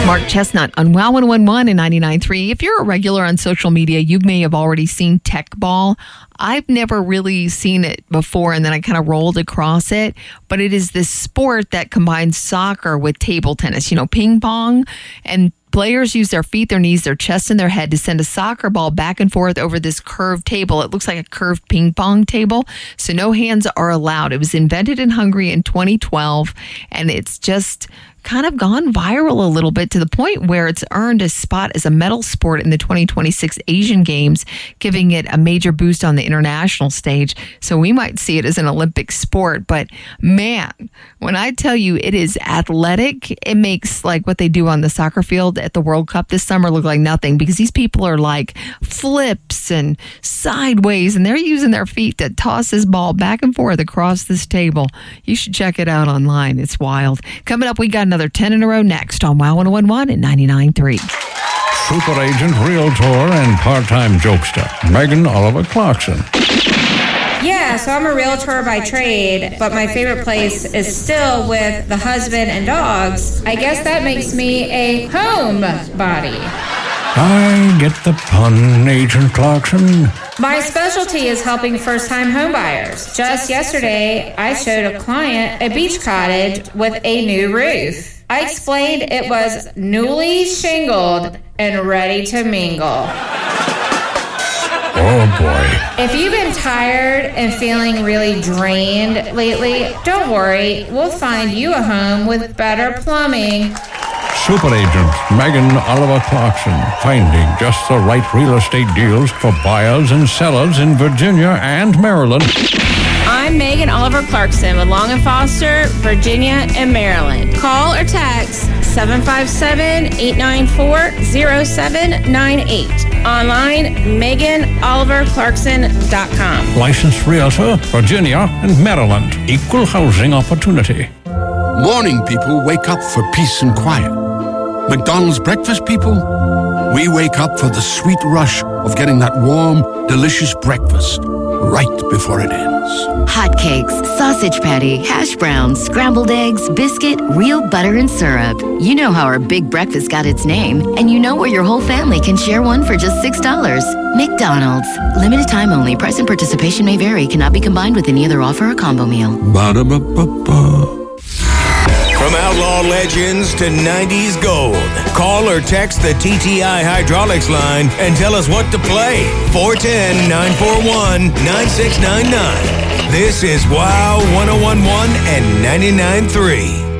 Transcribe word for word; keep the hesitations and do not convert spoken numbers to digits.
Mark Chestnut on Wow one oh one and ninety-nine point three. If you're a regular on social media, you may have already seen Tech Ball. I've never really seen it before, and then I kind of rolled across it. But it is this sport that combines soccer with table tennis, you know, ping pong. And players use their feet, their knees, their chest, and their head to send a soccer ball back and forth over this curved table. It looks like a curved ping pong table, so no hands are allowed. It was invented in Hungary in twenty twelve, and it's just kind of gone viral a little bit to the point where it's earned a spot as a medal sport in the twenty twenty-six Asian Games, giving it a major boost on the international stage. So we might see it as an Olympic sport. But man, when I tell you it is athletic, it makes like what they do on the soccer field at the World Cup this summer look like nothing, because these people are like flips and sideways, and they're using their feet to toss this ball back and forth across this table. You should check it out online. It's wild. Coming up, we got another ten in a row next on Wow one oh one and ninety-nine point three. Super agent, realtor, and part-time jokester, Megan Oliver Clarkson. Yeah, so I'm a realtor by trade, but my favorite place is still with the husband and dogs. I guess that makes me a homebody. I get the pun, Agent Clarkson. My specialty is helping first-time homebuyers. Just yesterday, I showed a client a beach cottage with a new roof. I explained it was newly shingled and ready to mingle. Oh, boy. If you've been tired and feeling really drained lately, don't worry. We'll find you a home with better plumbing. Super agent Megan Oliver Clarkson, finding just the right real estate deals for buyers and sellers in Virginia and Maryland. I'm Megan Oliver Clarkson with Long and Foster, Virginia and Maryland. Call or text seven five seven, eight nine four, zero seven nine eight. Online, Megan Oliver Clarkson dot com. Licensed realtor, Virginia and Maryland. Equal housing opportunity. Morning people wake up for peace and quiet. McDonald's breakfast people, we wake up for the sweet rush of getting that warm, delicious breakfast right before it ends. Hotcakes, sausage patty, hash browns, scrambled eggs, biscuit, real butter and syrup. You know how our big breakfast got its name, and you know where your whole family can share one for just six dollars. McDonald's. Limited time only. Price and participation may vary. Cannot be combined with any other offer or combo meal. Ba-da-ba-ba-ba. From outlaw legends to nineties gold, call or text the T T I Hydraulics line and tell us what to play. four one zero, nine four one, nine six nine nine. This is Wow one oh one and ninety-nine point three.